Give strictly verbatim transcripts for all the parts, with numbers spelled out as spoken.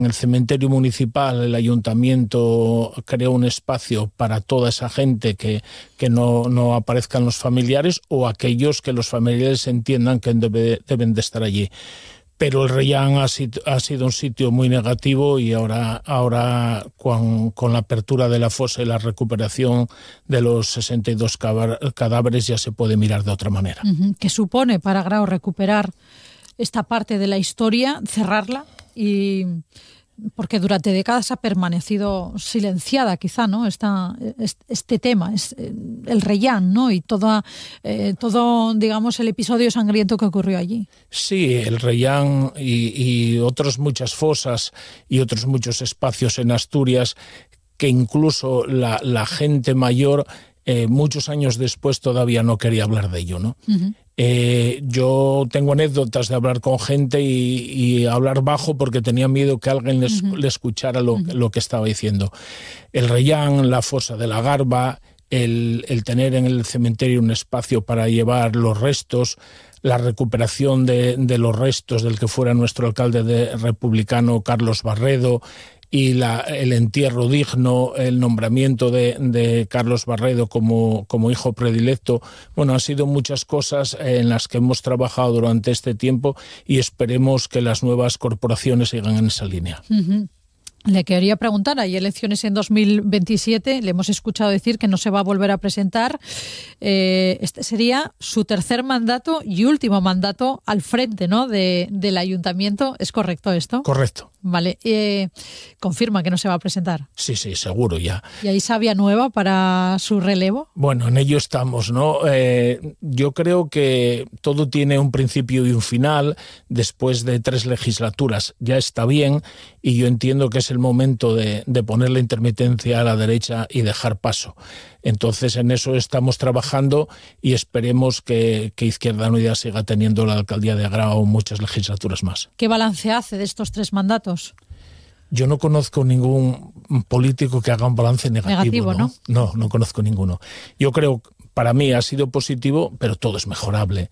En el cementerio municipal el ayuntamiento creó un espacio para toda esa gente que, que no, no aparezcan los familiares o aquellos que los familiares entiendan que debe, deben de estar allí. Pero el Reyán ha sido, ha sido un sitio muy negativo y ahora, ahora con, con la apertura de la fosa y la recuperación de los sesenta y dos cadáveres ya se puede mirar de otra manera. Uh-huh. ¿Qué supone para Grao recuperar esta parte de la historia, cerrarla? Y porque durante décadas ha permanecido silenciada quizá, ¿no? Esta, este tema, es el Reyán, ¿no? Y toda, eh, todo, digamos, el episodio sangriento que ocurrió allí. Sí, el Reyán y, y otras muchas fosas y otros muchos espacios en Asturias que incluso la, la gente mayor eh, muchos años después todavía no quería hablar de ello, ¿no? Uh-huh. Eh, yo tengo anécdotas de hablar con gente y, y hablar bajo porque tenía miedo que alguien les, uh-huh. le escuchara lo, uh-huh. lo que estaba diciendo. El Reyán, la fosa de la Garba, el, el tener en el cementerio un espacio para llevar los restos, la recuperación de, de los restos del que fuera nuestro alcalde de, republicano Carlos Barredo, y la, el entierro digno, el nombramiento de, de Carlos Barredo como, como hijo predilecto. Bueno, han sido muchas cosas en las que hemos trabajado durante este tiempo y esperemos que las nuevas corporaciones sigan en esa línea. Uh-huh. Le quería preguntar, hay elecciones en dos mil veintisiete, le hemos escuchado decir que no se va a volver a presentar. Eh, este sería su tercer mandato y último mandato al frente, ¿no?, de, del ayuntamiento. ¿Es correcto esto? Correcto. Vale. Eh, ¿Confirma que no se va a presentar? Sí, sí, seguro ya. ¿Y hay savia nueva para su relevo? Bueno, en ello estamos, ¿no? Eh, yo creo que todo tiene un principio y un final. Después de tres legislaturas ya está bien y yo entiendo que es el momento de, de poner la intermitencia a la derecha y dejar paso. Entonces en eso estamos trabajando y esperemos que, que Izquierda Unida siga teniendo la alcaldía de Grao muchas legislaturas más. ¿Qué balance hace de estos tres mandatos? Yo no conozco ningún político que haga un balance negativo. Negativo, ¿no? ¿no? No, no conozco ninguno. Yo creo, para mí ha sido positivo, pero todo es mejorable.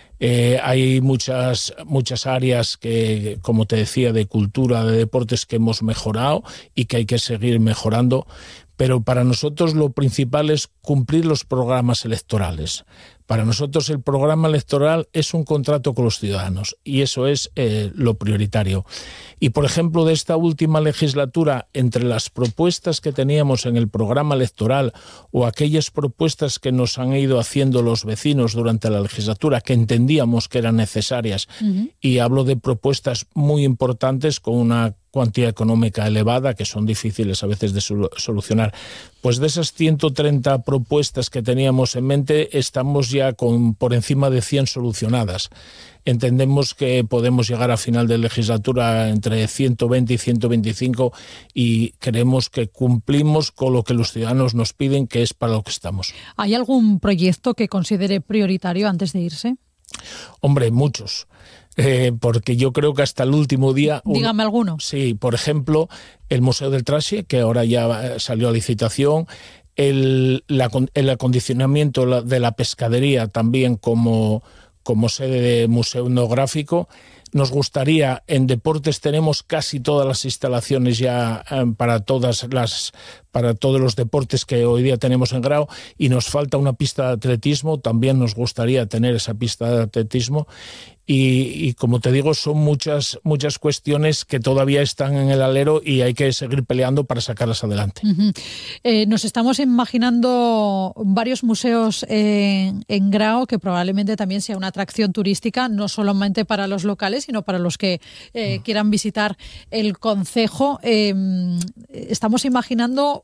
Eh, hay muchas, muchas áreas que, como te decía, de cultura, de deportes que hemos mejorado y que hay que seguir mejorando, pero para nosotros lo principal es cumplir los programas electorales. Para nosotros el programa electoral es un contrato con los ciudadanos y eso es eh, lo prioritario. Y, por ejemplo, de esta última legislatura, entre las propuestas que teníamos en el programa electoral o aquellas propuestas que nos han ido haciendo los vecinos durante la legislatura que entendíamos que eran necesarias, uh-huh. y hablo de propuestas muy importantes con una cuantía económica elevada que son difíciles a veces de solucionar. Pues de esas ciento treinta propuestas que teníamos en mente, estamos ya con por encima de cien solucionadas. Entendemos que podemos llegar a final de legislatura entre ciento veinte y ciento veinticinco y creemos que cumplimos con lo que los ciudadanos nos piden, que es para lo que estamos. ¿Hay algún proyecto que considere prioritario antes de irse? Hombre, muchos. Eh, porque yo creo que hasta el último día... Dígame un, alguno. Sí, por ejemplo, el Museo del Traxe, que ahora ya salió a licitación, el, la, el acondicionamiento de la pescadería también como, como sede de museo etnográfico. Nos gustaría, en deportes tenemos casi todas las instalaciones ya eh, para todas las para todos los deportes que hoy día tenemos en Grao y nos falta una pista de atletismo, también nos gustaría tener esa pista de atletismo y, y como te digo, son muchas muchas cuestiones que todavía están en el alero y hay que seguir peleando para sacarlas adelante. Uh-huh. Eh, nos estamos imaginando varios museos eh, en Grao que probablemente también sea una atracción turística, no solamente para los locales, sino para los que eh, uh-huh. quieran visitar el concejo. Eh, estamos imaginando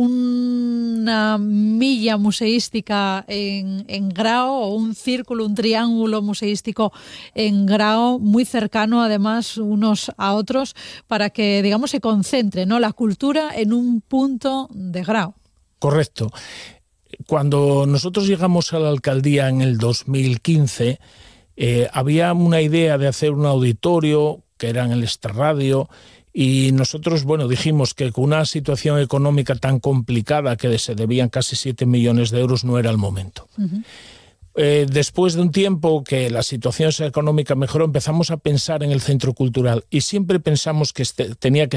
una milla museística en, en Grao o un círculo, un triángulo museístico en Grao, muy cercano además unos a otros, para que, digamos, se concentre, ¿no?, la cultura en un punto de Grao. Correcto. Cuando nosotros llegamos a la alcaldía en el dos mil quince, eh, había una idea de hacer un auditorio que era en el Extrarradio. Y nosotros, bueno, dijimos que con una situación económica tan complicada que se debían casi siete millones de euros no era el momento. Uh-huh. eh, después de un tiempo que la situación económica mejoró, empezamos a pensar en el centro cultural y siempre pensamos que este, tenía que